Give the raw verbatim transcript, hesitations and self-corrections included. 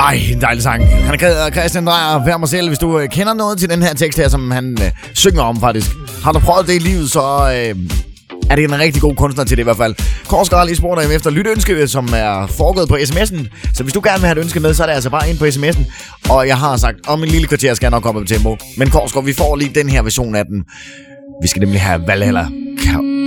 Ej, en dejlig sang. Han er Christian Drejer, Vær mig selv. Hvis du øh, kender noget til den her tekst her, som han øh, synger om faktisk. Har du prøvet det i livet, så øh, er det en rigtig god kunstner til det i hvert fald. Korsgaard har lige spurgt dig efter lytønske, som er foregået på sms'en. Så hvis du gerne vil have et ønske med, så er det altså bare ind på sms'en. Og jeg har sagt, om en lille kvarter skal jeg nok komme på tempo. Men Korsgaard, vi får lige den her version af den. Vi skal nemlig have Valhalla